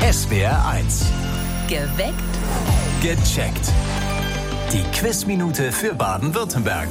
SWR 1. Geweckt. Gecheckt. Die Quizminute für Baden-Württemberg.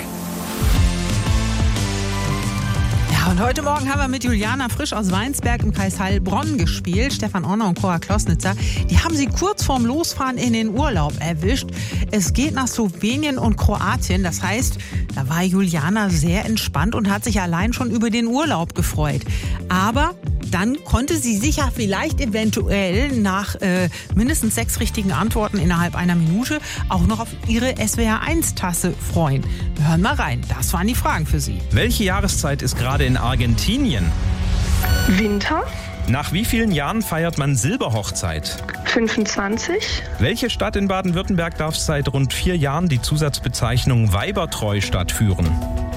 Ja, und heute Morgen haben wir mit Juliana Frisch aus Weinsberg im Kreis Heilbronn gespielt. Stefan Orner und Cora Klosnitzer, die haben sie kurz vorm Losfahren in den Urlaub erwischt. Es geht nach Slowenien und Kroatien. Das heißt, da war Juliana sehr entspannt und hat sich allein schon über den Urlaub gefreut. Aber dann konnte sie sich ja vielleicht eventuell nach mindestens 6 richtigen Antworten innerhalb einer Minute auch noch auf ihre SWR1-Tasse freuen. Wir hören mal rein. Das waren die Fragen für Sie. Welche Jahreszeit ist gerade in Argentinien? Winter, Nach wie vielen Jahren feiert man Silberhochzeit? 25, Welche Stadt in Baden-Württemberg darf seit rund 4 Jahren die Zusatzbezeichnung Weibertreustadt führen?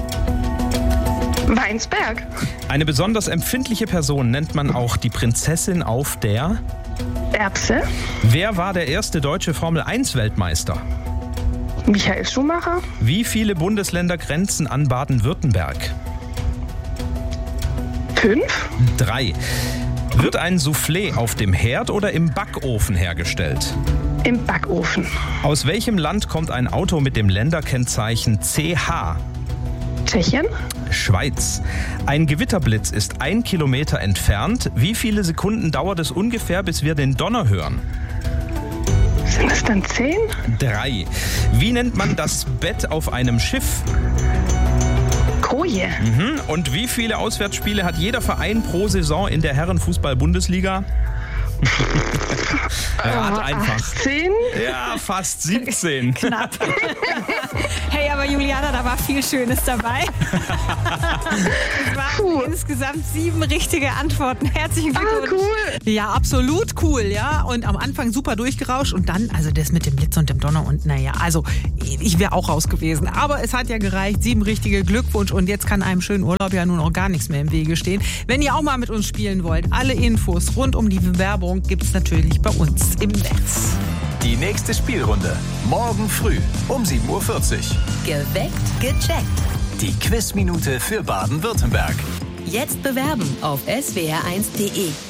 Weinsberg, Eine besonders empfindliche Person nennt man auch die Prinzessin auf der... Erbse, Wer war der erste deutsche Formel-1-Weltmeister? Michael Schumacher, Wie viele Bundesländer grenzen an Baden-Württemberg? 5, 3. Wird ein Soufflé auf dem Herd oder im Backofen hergestellt? im Backofen, Aus welchem Land kommt ein Auto mit dem Länderkennzeichen CH? Tschechien, Schweiz. Ein Gewitterblitz ist 1 Kilometer entfernt. Wie viele Sekunden dauert es ungefähr, bis wir den Donner hören? sind es dann 10? 3. Wie nennt man das Bett auf einem Schiff? Koje, Und wie viele Auswärtsspiele hat jeder Verein pro Saison in der Herrenfußball-Bundesliga? Rat einfach. 18, Ja, fast 17. Knapp. Hey, aber Juliana, da war viel Schönes dabei. Es waren insgesamt 7 richtige Antworten. Herzlichen Glückwunsch. cool. Ja, absolut cool, ja. Und am Anfang super durchgerauscht und dann, also das mit dem Blitz und dem Donner und naja, also ich wäre auch raus gewesen. Aber es hat ja gereicht, 7 richtige, Glückwunsch und jetzt kann einem schönen Urlaub ja nun auch gar nichts mehr im Wege stehen. Wenn ihr auch mal mit uns spielen wollt, alle Infos rund um die Bewerbung gibt's natürlich bei uns im Netz. Die nächste Spielrunde. Morgen früh um 7.40 Uhr. Geweckt. Gecheckt. Die Quizminute für Baden-Württemberg. Jetzt bewerben auf swr1.de.